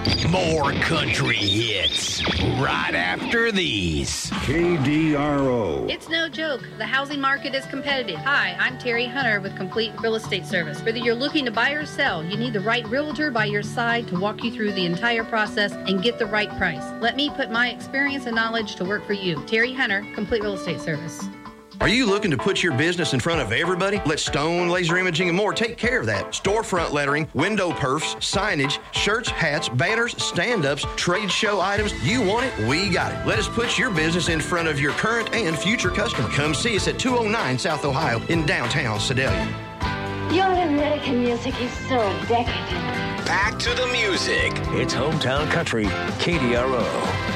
More country hits right after these. KDRO. It's no joke. The housing market is competitive. Hi, I'm Terry Hunter with Complete Real Estate Service. Whether you're looking to buy or sell, you need the right realtor by your side to walk you through the entire process and get the right price. Let me put my experience and knowledge to work for you. Terry Hunter, Complete Real Estate Service. Are you looking to put your business in front of everybody? Let Stone Laser Imaging and more take care of that. Storefront lettering, window perfs, signage, shirts, hats, banners, stand-ups, trade show items. You want it? We got it. Let us put your business in front of your current and future customer. Come see us at 209 South Ohio in downtown Sedalia. Your American music is so decadent. Back to the music. It's Hometown Country, KDRO.